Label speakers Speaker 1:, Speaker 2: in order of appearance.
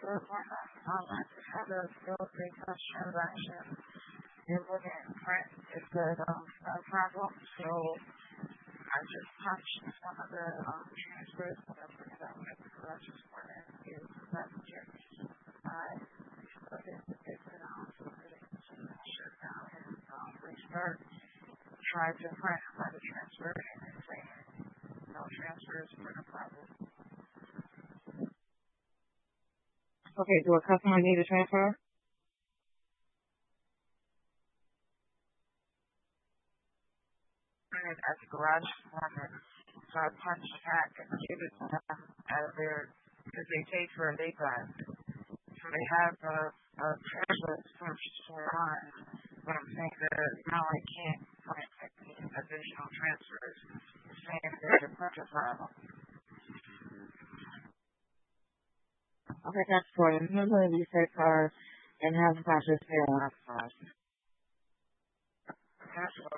Speaker 1: I just had a real big transaction. It wasn't print. It said no problem. So I just punched one of the transfers when I put it out with the just wanted to messenger. I put it to take it out so that it can shut down and restart. Tried to print by the transfer and it's saying no transfers for the problem.
Speaker 2: Okay, do a customer need a transfer?
Speaker 1: At the garage foreman, so I punched back and gave it to them as because they paid for a day pass. So they have a transfer for mine, but I'm saying that now I can't print any additional transfers. I'm saying there's a printer problem.
Speaker 2: Okay, that's for you. I'm going to use credit card and have the process pay on our card.
Speaker 1: That's what